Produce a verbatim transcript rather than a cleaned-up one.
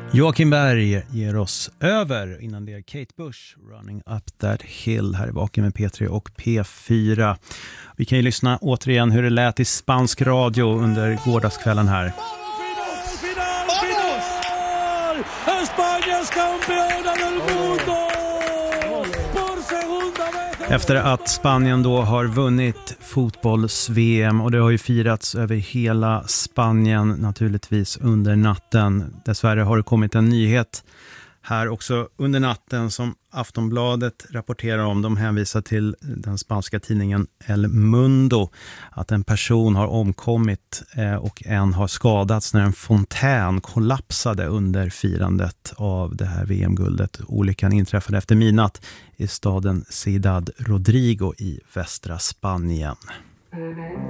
Joakim Berg ger oss över. Innan det är Kate Bush, Running Up That Hill, här i Vaken med P tre och P fyra. Vi kan ju lyssna återigen hur det lät i spansk radio under gårdagskvällen här. Efter att Spanien då har vunnit fotbolls-V M, och det har ju firats över hela Spanien naturligtvis under natten. Dessvärre har det kommit en nyhet här också under natten som Aftonbladet rapporterar om. De hänvisar till den spanska tidningen El Mundo att en person har omkommit och en har skadats när en fontän kollapsade under firandet av det här V M-guldet. Olyckan inträffade efter midnatt i staden Ciudad Rodrigo i västra Spanien.